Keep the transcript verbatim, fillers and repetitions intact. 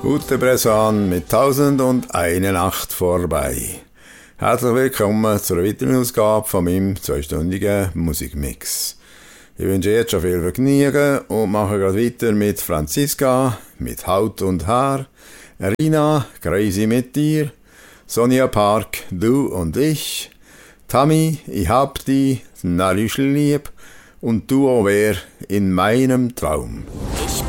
Gute Bressan mit tausend und eine Nacht vorbei. Herzlich willkommen zu einer weiteren Ausgabe von meinem zweistündigen Musikmix. Ich wünsche jetzt schon viel Vergnügen und mache gerade weiter mit Franziska, mit Haut und Haar, Rina, Crazy mit dir, Sonja Park, du und ich, Tammy, ich hab die, Narüschel lieb und du auch wer in meinem Traum.